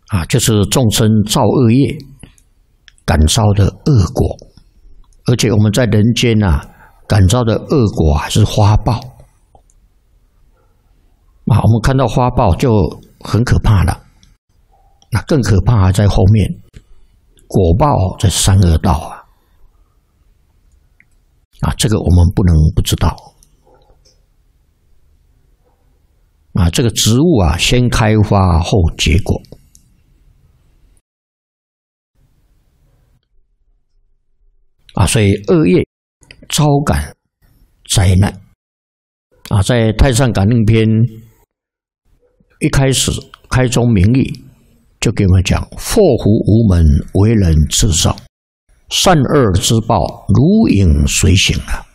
就是众生造恶业感召的恶果，而且我们在人间感召的恶果还是花报我们看到花报就很可怕了，那更可怕还在后面，果报在三恶道这个我们不能不知道这个植物先开花后结果所以恶业招感灾难在《太上感应篇》一开始开宗明义就给我们讲：祸福无门，为人自造，善恶之报如影随形